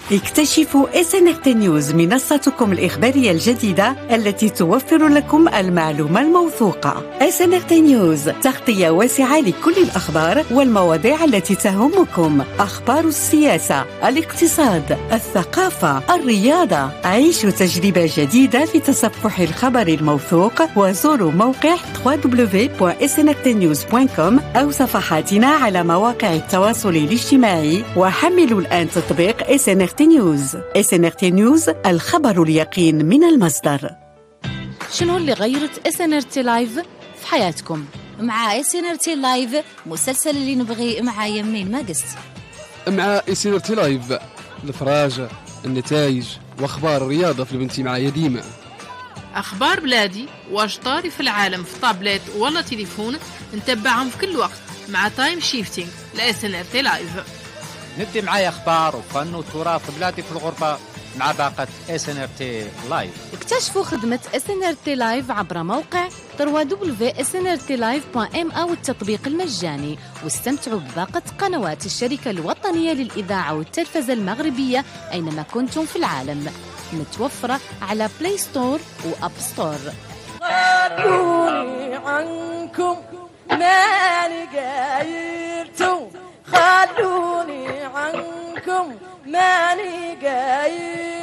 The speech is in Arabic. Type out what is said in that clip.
اكتشفوا SNRT نيوز، منصتكم الإخبارية الجديدة التي توفر لكم المعلومة الموثوقة. SNRT نيوز، تغطية واسعة لكل الأخبار والمواضيع التي تهمكم، أخبار السياسة، الاقتصاد، الثقافة، الرياضة. عيشوا تجربة جديدة في تصفح الخبر الموثوق، وزوروا موقع www.snrtnews.com أو صفحاتنا على مواقع التواصل الاجتماعي، وحملوا الآن تطبيق SNRT نيوز. SNRT نيوز، الخبر اليقين من المصدر. شنو اللي غيرت SNRT لايف في حياتكم؟ مع SNRT لايف مسلسل اللي نبغي مع يمين ما قست. مع SNRT لايف الفراجة، النتائج واخبار الرياضة في البنتي معايا ديما. اخبار بلادي واش طاري في العالم في طابلت ولا تليفون نتبعهم في كل وقت مع تايم شيفتينج SNRT لايف. ندي معايا اخبار وفن وتراث بلادي في الغربة مع باقة SNRT لايف. اكتشفوا خدمة SNRT لايف عبر موقع www.snrtlive.m أو التطبيق المجاني، واستمتعوا بباقة قنوات الشركة الوطنية للإذاعة والتلفزة المغربية أينما كنتم في العالم، متوفرة على بلاي ستور وأب ستور. خلوني عنكم ماني قايلتم، خلوني عنكم ماني قايل.